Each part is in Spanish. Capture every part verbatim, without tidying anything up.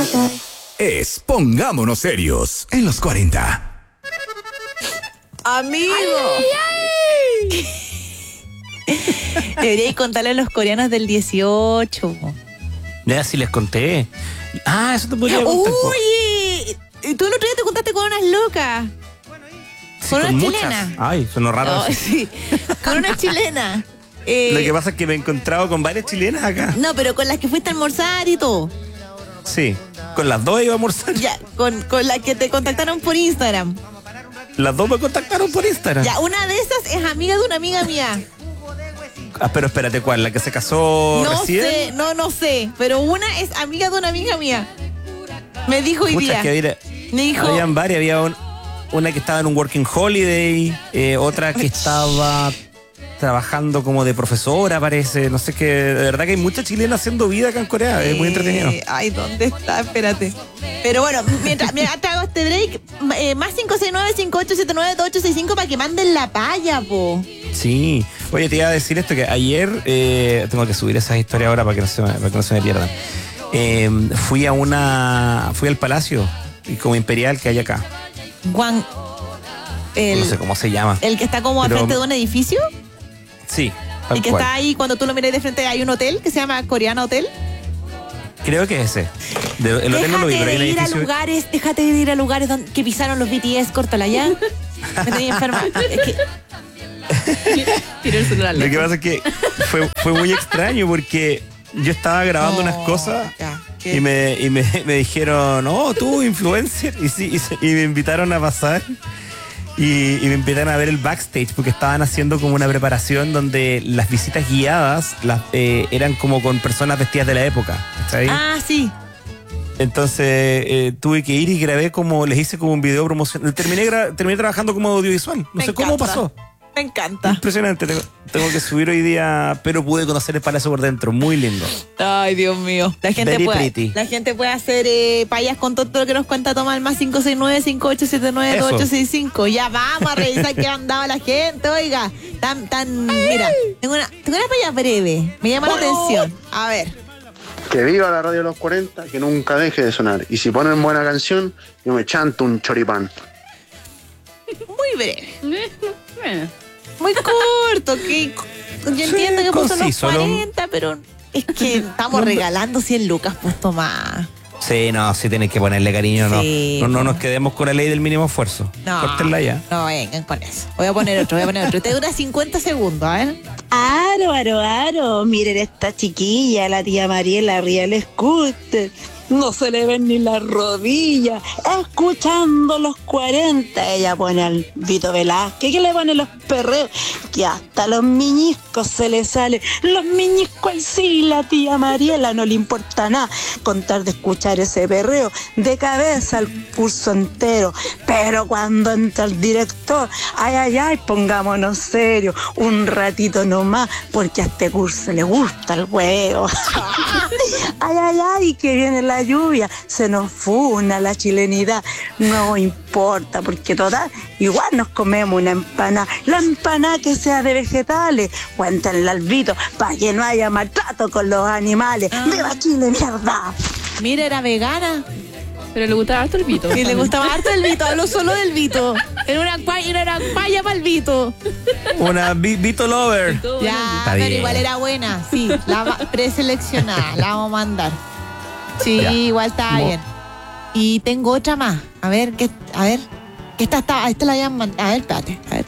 Es Pongámonos Serios en los cuarenta. Amigo. Ay, ay. Deberíais contarle a los coreanos del dieciocho. Ya, si les conté. Ah, eso te podría contar. Oye, tú el otro día te contaste con unas locas. Sí, con con una muchas. chilena. Ay, sonó raro. No, sí, con una chilena. Eh, Lo que pasa es que me he encontrado con varias chilenas acá. No, pero con las que fuiste a almorzar y todo. Sí, con las dos iba a almorzar. Ya, con, con las que te contactaron por Instagram. Las dos me contactaron por Instagram. Ya, una de esas es amiga de una amiga mía. Ah, pero espérate, ¿cuál? ¿La que se casó No recién? sé, no, no sé. Pero una es amiga de una amiga mía. Me dijo hoy Muchas día. que había, Me dijo. habían varias, había un, una que estaba en un working holiday, eh, otra que estaba trabajando como de profesora, parece. No sé qué. De verdad que hay muchas chilenas haciendo vida acá en Corea. Eh, es muy entretenido. Ay, ¿dónde está? Espérate. Pero bueno, mientras, mientras hago este break, eh, más cinco seis nueve, cinco ocho siete nueve, dos ocho seis cinco para que manden la palla, po. Sí. Oye, te iba a decir esto, que ayer, eh, tengo que subir esas historias ahora para que no se me, para que no se me pierdan. Eh, fui a una, fui al Palacio como Imperial que hay acá. Juan. El, no sé cómo se llama. El que está como al Pero, frente de un edificio. Sí. Tal El que cual. está ahí, cuando tú lo miras de frente, hay un hotel que se llama Coreana Hotel. Creo que es ese. De, el hotel no lo vi, pero hay un de ir a edificio. lugares, déjate de ir a lugares donde, que pisaron los B T S, córtala ya. Me estoy enferma. Es que... Tiró el celular. Lo que pasa es que fue, fue muy extraño porque yo estaba grabando No, unas cosas ya, y, me, y me, me dijeron, oh, tú, influencer. Y, sí, y, se- y me invitaron a pasar y, y me invitaron a ver el backstage porque estaban haciendo como una preparación donde las visitas guiadas las, eh, eran como con personas vestidas de la época. ¿Está ahí? Ah, sí. Entonces eh, tuve que ir y grabé como, les hice como un video promocional. Terminé, gra- terminé trabajando como audiovisual. No Me sé cómo encanta. pasó. Me encanta. Impresionante, tengo, tengo que subir hoy día, pero pude conocer el palacio por dentro, muy lindo. Ay, Dios mío. La gente Very puede, pretty. la gente puede hacer eh, payas con todo lo que nos cuenta Tomás, más cinco seis nueve, cinco ocho siete nueve, dos ocho seis cinco. Ya vamos a revisar qué andaba la gente, oiga. Tan, tan, mira, tengo una, tengo una paya breve, me llama la atención. A ver. Que viva la radio de los cuarenta, que nunca deje de sonar. Y si ponen buena canción, yo me chanto un choripán. Muy breve. Bueno. Muy corto, que yo entiendo que puso los conciso, ¿no? cuarenta, pero es que estamos regalando cien lucas, pues Tomás. Sí, no, sí tienes que ponerle cariño, no. Sí. No, no nos quedemos con la ley del mínimo esfuerzo. No, Córtenla ya. no vengan con eso. Voy a poner otro, voy a poner otro. Te dura cincuenta segundos, a ver. Aro, aro, aro. Miren esta chiquilla, la tía Mariela Riel Scooter. No se le ven ni las rodillas. Escuchando los cuarenta. Ella pone al Vito Velázquez, que le pone los perreos, que hasta los miñiscos se le salen. Los miñiscos al sí, la tía Mariela no le importa nada. Contar de escuchar ese perreo de cabeza al curso entero. Pero cuando entra el director, ay, ay, ay, pongámonos serios, un ratito nomás, porque a este curso le gusta el huevo. Ay, ay, ay, que viene la lluvia, se nos funa la chilenidad. No importa, porque total, igual nos comemos una empanada. La empanada que sea de vegetales, cuéntenle al Vito, para que no haya maltrato con los animales. Ah. ¡Viva Chile, mierda! Mira, era vegana. Pero le gustaba harto el Vito. Y le gustaba harto el Vito, habló solo del Vito. Era una, pa- era una paya para el Vito. Una Vi- Vito Lover. Ya, Está pero bien. igual era buena, sí. La va- preseleccionada, la vamos a mandar. Sí, Ya. igual está Mo- bien. Y tengo otra más. A ver, ¿qué? A ver. ¿Qué esta está? Esta la habían mandado. A ver, espérate. A ver.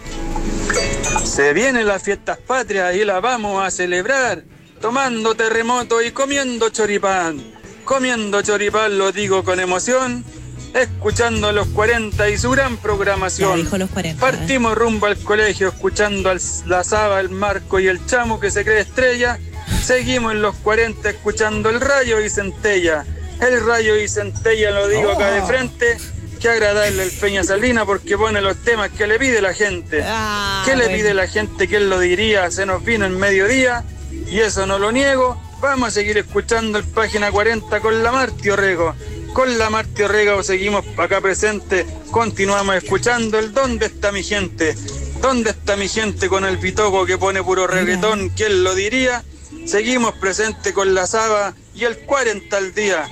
Se vienen las fiestas patrias y las vamos a celebrar, tomando terremoto y comiendo choripán. Comiendo choripán lo digo con emoción, escuchando los cuarenta y su gran Ya programación. dijo los cuarenta. a ver. Partimos rumbo al colegio escuchando al, la Saba, el Marco y el Chamo que se cree estrella. Seguimos en los cuarenta escuchando el Rayo y Centella. El Rayo y Centella lo digo acá de frente. Qué agradable el Peña Salina porque pone los temas que le pide la gente. Ah, ¿Qué le bueno. pide la gente? ¿Quién lo diría? Se nos vino en mediodía y eso no lo niego. Vamos a seguir escuchando el Página cuarenta con la Marti Orrego. Con la Marti Orrego seguimos acá presente. Continuamos escuchando el ¿Dónde está mi gente? ¿Dónde está mi gente con el Pitoco que pone puro reggaetón? ¿Quién lo diría? Seguimos presente con la Saba y el cuarenta al día.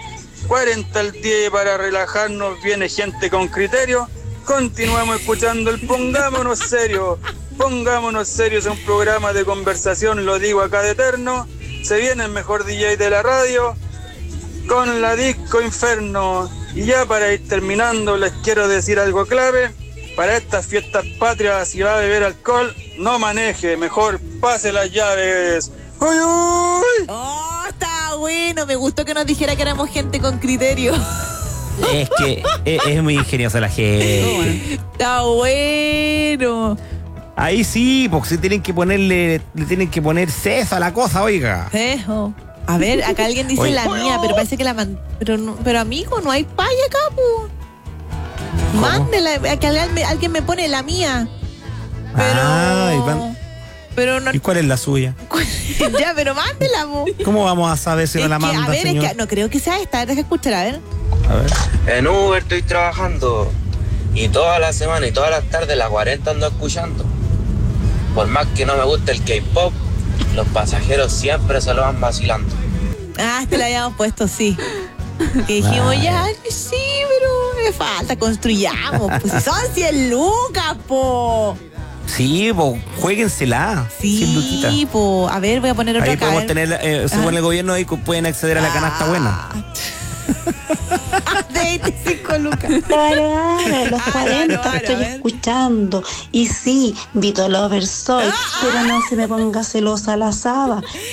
cuarenta al día y para relajarnos viene gente con criterio. Continuamos escuchando el Pongámonos Serios. Pongámonos Serios es un programa de conversación, lo digo acá de eterno. Se viene el mejor D J de la radio con la Disco Inferno. Y ya para ir terminando les quiero decir algo clave. Para estas fiestas patrias, si va a beber alcohol, no maneje, mejor pase las llaves. ¡Uy, uy! Oh, está bueno. Me gustó que nos dijera que éramos gente con criterio. Es que es, es muy ingeniosa la gente. Está bueno. Ahí sí, porque si tienen que ponerle, le tienen que poner seso a la cosa, oiga. Eso. A ver, acá alguien dice Oye. la mía, pero parece que la man... Pero, no, pero amigo, no hay paya acá, po. Mándela, a que alguien me, alguien me pone la mía. Pero... Ah, y van- Pero no... ¿Y cuál es la suya? Ya, pero mándela, po. ¿Cómo vamos a saber si Es no la que, manda, a ver, señor? es que no creo que sea esta. Deja escuchar, a ver. A ver. En Uber estoy trabajando y toda la semana y todas las tardes la cuarenta ando escuchando. Por más que no me guste el K-pop, los pasajeros siempre se lo van vacilando. Ah, te la habíamos puesto, sí. Que dijimos, ya, que sí, pero me falta, construyamos. Pues si son cien lucas, po. Sí, pues, juéguensela. cien luquitas. Sí, po. A ver, voy a poner otra Ahí acá. podemos a ver. tener, eh, según Ah. el gobierno, ahí pueden acceder a la canasta buena. De veinticinco lucas. Claro, claro, los Ah, cuarenta claro, estoy a ver. escuchando. Y sí, Vito Lover soy, pero no se me ponga celosa la Saba.